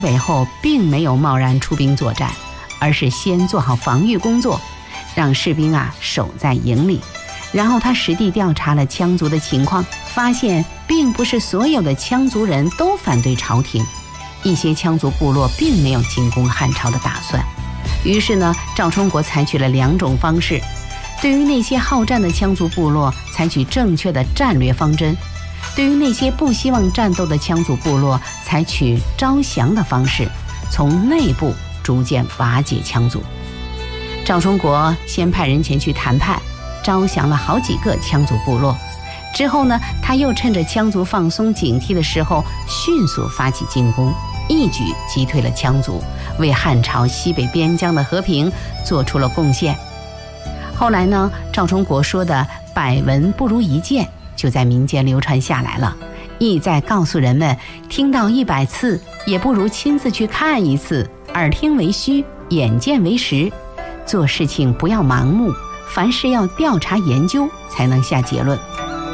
北后并没有贸然出兵作战，而是先做好防御工作，让士兵守在营里。然后他实地调查了羌族的情况，发现并不是所有的羌族人都反对朝廷，一些羌族部落并没有进攻汉朝的打算。于是呢，赵充国采取了2种方式，对于那些好战的羌族部落采取正确的战略方针，对于那些不希望战斗的羌族部落采取招降的方式，从内部逐渐瓦解羌族。赵充国先派人前去谈判，招降了好几个羌族部落。之后呢，他又趁着羌族放松警惕的时候，迅速发起进攻，一举击退了羌族，为汉朝西北边疆的和平做出了贡献。后来呢，赵充国说的百闻不如一见就在民间流传下来了，意在告诉人们，听到100次也不如亲自去看一次，耳听为虚，眼见为实。做事情不要盲目，凡事要调查研究才能下结论。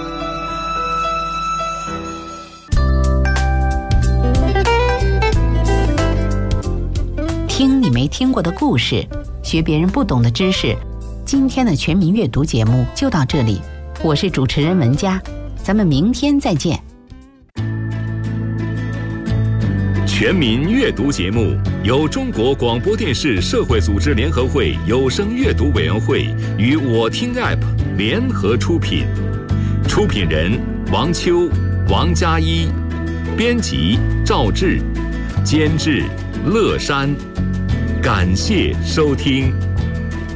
听你没听过的故事，学别人不懂的知识。今天的全民阅读节目就到这里，我是主持人文佳，咱们明天再见。 全民阅读节目由中国广播电视社会组织联合会有声阅读委员会与我听 App 联合出品，出品人王秋、王佳一，编辑赵志，监制乐山。感谢收听。